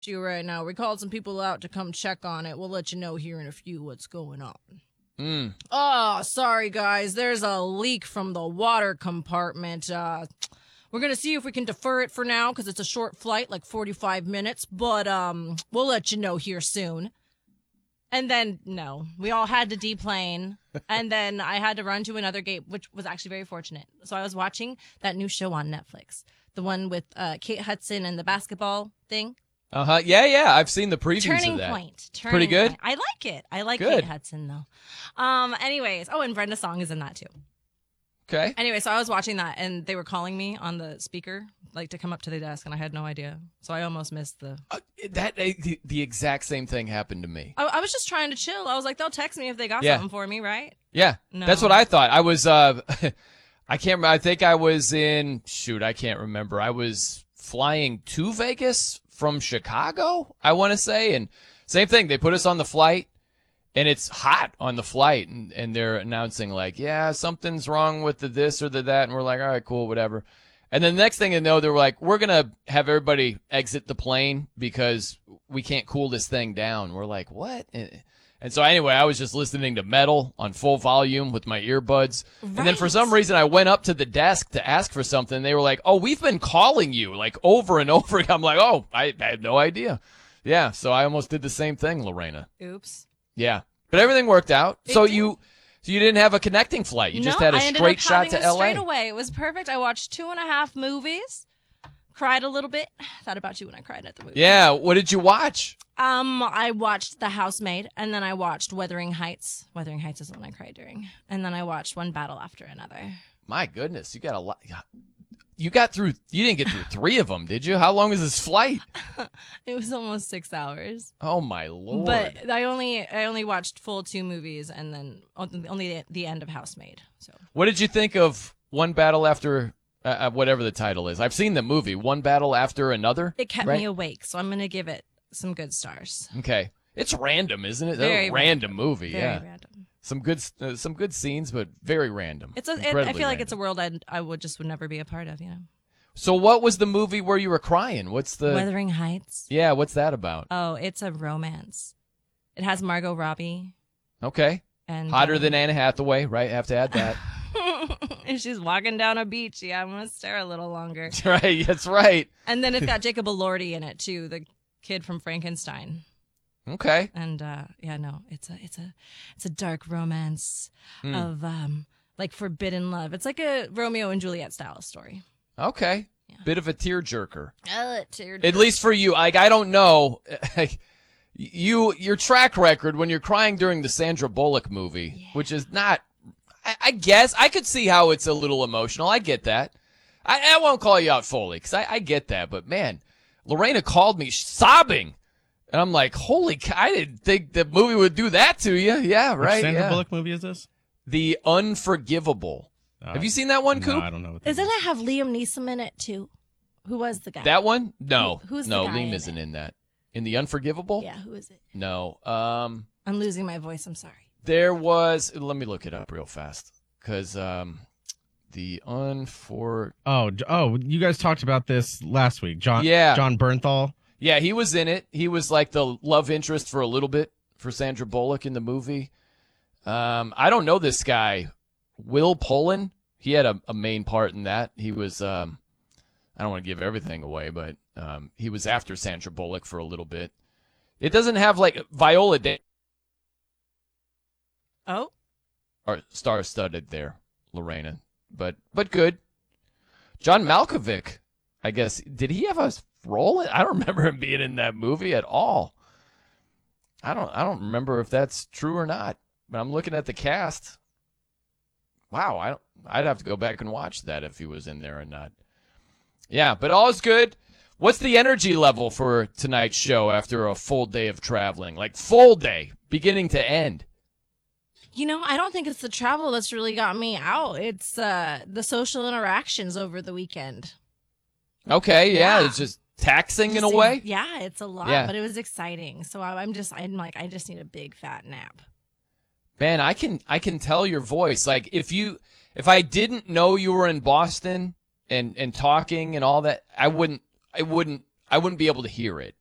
you right now. We called some people out to come check on it. We'll let you know here in a few what's going on. Oh, sorry, guys. There's a leak from the water compartment. We're going to see if we can defer it for now because it's a short flight, like 45 minutes. But we'll let you know here soon. And then, no, we all had to deplane. And then I had to run to another gate, which was actually very fortunate. So I was watching that new show on Netflix, the one with Kate Hudson and the basketball thing. Yeah. I've seen the previews Turning of that. Point. Pretty good. Point. I like it. I like Good. Kate Hudson though. Anyways, and Brenda Song is in that too. Okay. Anyway, so I was watching that, and they were calling me on the speaker, like to come up to the desk, and I had no idea. So I almost missed the. The exact same thing happened to me. I was just trying to chill. I was like, they'll text me if they got Yeah. something for me, right? Yeah. No. That's what I thought. I was. I can't remember. I think I was in. Shoot, I can't remember. I was flying to Vegas from Chicago, I want to say, and same thing. They put us on the flight, and it's hot on the flight, and they're announcing like, yeah, something's wrong with the this or the that, and we're like, all right, cool, whatever. And then the next thing you know, they were like, we're gonna have everybody exit the plane because we can't cool this thing down. We're like, what? And so anyway, I was just listening to metal on full volume with my earbuds. Right. And then for some reason, I went up to the desk to ask for something. And they were like, oh, we've been calling you like over and over again. I'm like, oh, I had no idea. Yeah, so I almost did the same thing, Lorena. Oops. Yeah, but everything worked out. So you didn't have a connecting flight. You just had a straight shot to LA. Straight away. It was perfect. I watched 2.5 movies. Cried a little bit. Thought about you when I cried at the movie. Yeah, what did you watch? I watched The Housemaid, and then I watched Wuthering Heights. Wuthering Heights is the one I cried during. And then I watched One Battle After Another. My goodness, you got a lot. You didn't get through 3 of them, did you? How long was this flight? It was almost 6 hours. Oh my Lord. But I only watched full 2 movies, and then only the end of Housemaid. So. What did you think of One Battle After whatever the title is? I've seen the movie, One Battle After Another. It kept me awake, so I'm going to give it some good stars. Okay. It's random, isn't it? Very a random movie, very yeah. random. Some good scenes, but very random. I feel like it's a world I would never be a part of, you know. So what was the movie where you were crying? What's the Wuthering Heights? Yeah, what's that about? Oh, it's a romance. It has Margot Robbie. Okay. And hotter than Anne Hathaway, right? Have to add that. If she's walking down a beach, yeah, I'm gonna stare a little longer. Right, that's right. And then it's got Jacob Elordi in it too, the kid from Frankenstein. Okay. And it's a dark romance of like forbidden love. It's like a Romeo and Juliet style story. Okay. Yeah. Bit of a tearjerker. Tearjerker. At least for you. Like, I don't know. Your track record when you're crying during the Sandra Bullock movie, which is not, I guess, I could see how it's a little emotional. I get that. I won't call you out fully because I get that. But, man, Lorena called me sobbing. And I'm like, holy cow, I didn't think the movie would do that to you. Yeah, right. Which Sandra Bullock movie is this? The Unforgivable. Have you seen that one, Coop? No, I don't know. Doesn't it have Liam Neeson in it too? Who was the guy? That one? No. Who's no, the guy Liam isn't in that. In The Unforgivable? Yeah, who is it? No. I'm losing my voice. I'm sorry. There was. Let me look it up real fast, because Oh, you guys talked about this last week, John. Yeah. John Bernthal. Yeah, he was in it. He was like the love interest for a little bit for Sandra Bullock in the movie. I don't know this guy, Will Pullen. He had a main part in that. He was. I don't want to give everything away, but he was after Sandra Bullock for a little bit. It doesn't have like Viola Davis. Oh. Or star-studded there, Lorena, but good. John Malkovich, I guess. Did he have a role? I don't remember him being in that movie at all. I don't remember if that's true or not. But I'm looking at the cast. Wow, I'd have to go back and watch that if he was in there or not. Yeah, but all is good. What's the energy level for tonight's show after a full day of traveling? Like full day, beginning to end. You know, I don't think it's the travel that's really got me out. It's the social interactions over the weekend. Okay, yeah. It's just taxing in a way. Yeah, it's a lot, Yeah. but it was exciting. So I'm like, I just need a big fat nap. Man, I can tell your voice. Like if I didn't know you were in Boston and talking and all that, I wouldn't be able to hear it.